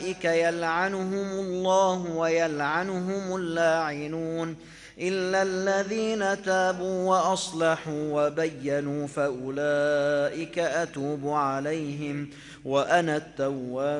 يلعنهم الله ويلعنهم اللاعنون إلا الذين تابوا وأصلحوا وبينوا فأولئك أتوب عليهم وأنا التواب